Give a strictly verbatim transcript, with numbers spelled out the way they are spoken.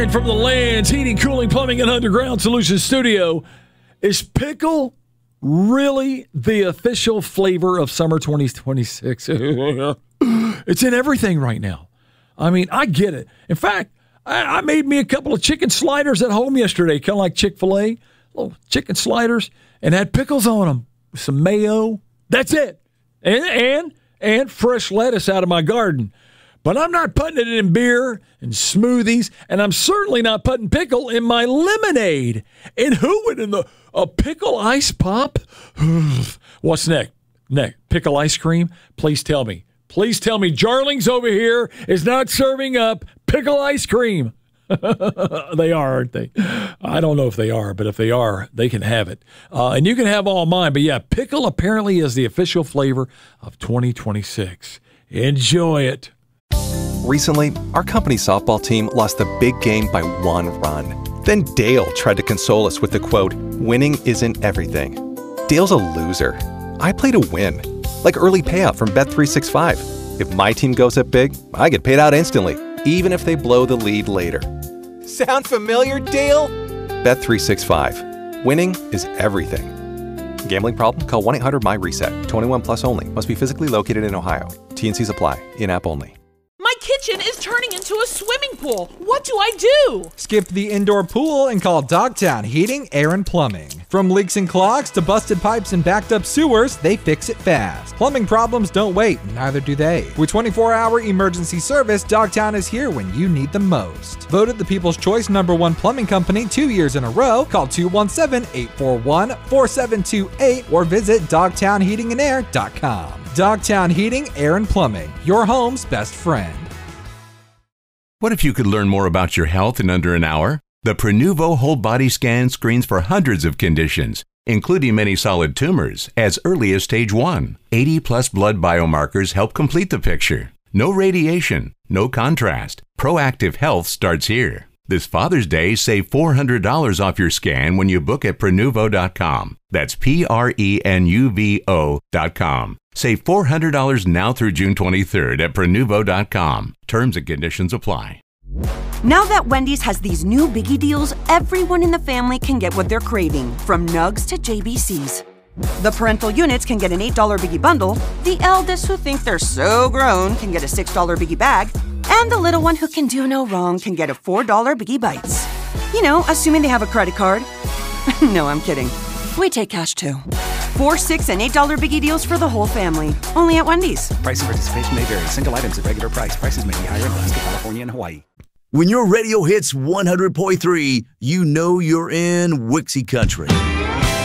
From the Lands Heating, Cooling, Plumbing, and Underground Solutions Studio, is pickle really the official flavor of summer twenty twenty-six? It's in everything right now. I mean, I get it. In fact, I, I made me a couple of chicken sliders at home yesterday, kind of like Chick-fil-A, little chicken sliders, and had pickles on them, some mayo. That's it. And and and fresh lettuce out of my garden. But I'm not putting it in beer and smoothies, and I'm certainly not putting pickle in my lemonade. And who would in the a pickle ice pop? What's next? Next, pickle ice cream? Please tell me. Please tell me Jarling's over here is not serving up pickle ice cream. They are, aren't they? I don't know if they are, but if they are, they can have it. Uh, and you can have all mine. But yeah, pickle apparently is the official flavor of twenty twenty-six. Enjoy it. Recently, our company softball team lost the big game by one run. Then Dale tried to console us with the quote, "Winning isn't everything." Dale's a loser. I play to win. Like early payout from Bet three sixty-five. If my team goes up big, I get paid out instantly, even if they blow the lead later. Sound familiar, Dale? Bet three sixty-five. Winning is everything. Gambling problem? Call one eight hundred M Y reset. twenty-one plus only. Must be physically located in Ohio. T and Cs apply. In-app only. My kitchen is turning into a swimming pool. What do I do? Skip the indoor pool and call Dogtown Heating, Air, and Plumbing. From leaks and clogs to busted pipes and backed up sewers, they fix it fast. Plumbing problems don't wait, neither do they. With twenty-four hour emergency service, Dogtown is here when you need them most. Voted the People's Choice number one plumbing company two years in a row. Call two one seven, eight four one, four seven two eight or visit dogtown heating and air dot com. Dogtown Heating, Air, and Plumbing, your home's best friend. What if you could learn more about your health in under an hour? The Prenuvo Whole Body Scan screens for hundreds of conditions, including many solid tumors, as early as stage one. eighty plus blood biomarkers help complete the picture. No radiation, no contrast. Proactive health starts here. This Father's Day, save four hundred dollars off your scan when you book at Prenuvo dot com. That's P R E N U V O dot com. Save four hundred dollars now through June twenty-third at Prenuvo dot com. Terms and conditions apply. Now that Wendy's has these new biggie deals, everyone in the family can get what they're craving, from nugs to J B Cs. The parental units can get an eight dollar biggie bundle, the eldest who think they're so grown can get a six dollar biggie bag, and the little one who can do no wrong can get a four dollar biggie bites. You know, assuming they have a credit card. No, I'm kidding. We take cash too. Four, six, and eight dollar biggie deals for the whole family. Only at Wendy's. Price and participation may vary. Single items at regular price. Prices may be higher in Alaska, California, and Hawaii. When your radio hits one hundred point three, you know you're in Wixie Country.